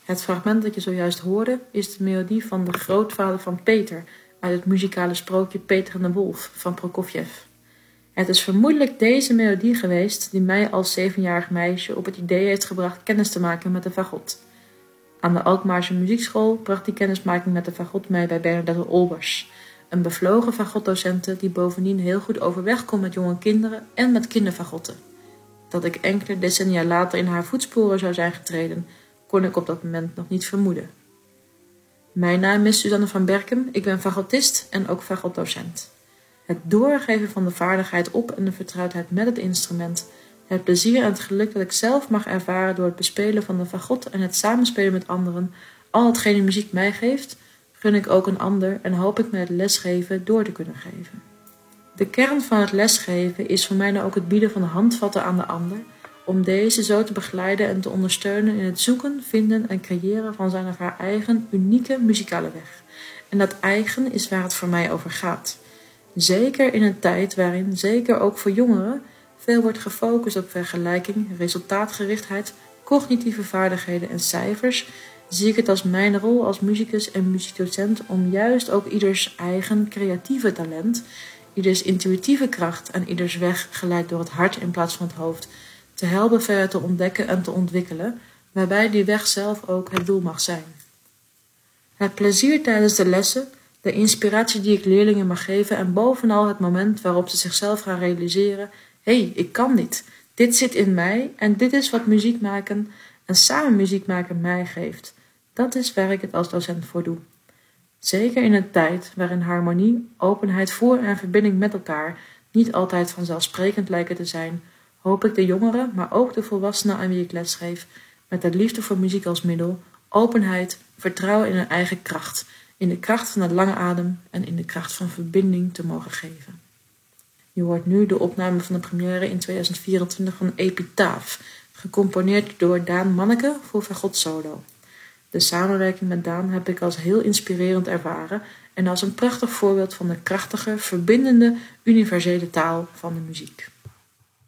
Het fragment dat je zojuist hoorde is de melodie van de grootvader van Peter uit het muzikale sprookje Peter en de Wolf van Prokofjev. Het is vermoedelijk deze melodie geweest die mij als 7-jarig meisje op het idee heeft gebracht kennis te maken met de fagot. Aan de Alkmaarsche muziekschool bracht die kennismaking met de fagot mij bij Bernadette Olbers, een bevlogen fagotdocente die bovendien heel goed overweg kon met jonge kinderen en met kinderfagotten. Dat ik enkele decennia later in haar voetsporen zou zijn getreden, kon ik op dat moment nog niet vermoeden. Mijn naam is Suzanne van Berkem, ik ben fagotist en ook fagotdocent. Het doorgeven van de vaardigheid op en de vertrouwdheid met het instrument, het plezier en het geluk dat ik zelf mag ervaren door het bespelen van de fagot en het samenspelen met anderen, al hetgene muziek mij geeft, gun ik ook een ander en hoop ik met het lesgeven door te kunnen geven. De kern van het lesgeven is voor mij nou ook het bieden van handvatten aan de ander, om deze zo te begeleiden en te ondersteunen in het zoeken, vinden en creëren van zijn of haar eigen unieke muzikale weg. En dat eigen is waar het voor mij over gaat. Zeker in een tijd waarin, zeker ook voor jongeren, veel wordt gefocust op vergelijking, resultaatgerichtheid, cognitieve vaardigheden en cijfers, zie ik het als mijn rol als muzikus en muziekdocent om juist ook ieders eigen creatieve talent, ieders intuïtieve kracht en ieders weg geleid door het hart in plaats van het hoofd, te helpen verder te ontdekken en te ontwikkelen, waarbij die weg zelf ook het doel mag zijn. Het plezier tijdens de lessen, de inspiratie die ik leerlingen mag geven en bovenal het moment waarop ze zichzelf gaan realiseren: hé, ik kan dit zit in mij en dit is wat muziek maken en samen muziek maken mij geeft. Dat is waar ik het als docent voor doe. Zeker in een tijd waarin harmonie, openheid voor en verbinding met elkaar niet altijd vanzelfsprekend lijken te zijn, hoop ik de jongeren, maar ook de volwassenen aan wie ik lesgeef, met de liefde voor muziek als middel, openheid, vertrouwen in hun eigen kracht, in de kracht van de lange adem en in de kracht van verbinding te mogen geven. Je hoort nu de opname van de première in 2024 van Epitaaf, gecomponeerd door Daan Manneke voor fagot solo. De samenwerking met Daan heb ik als heel inspirerend ervaren en als een prachtig voorbeeld van de krachtige, verbindende, universele taal van de muziek.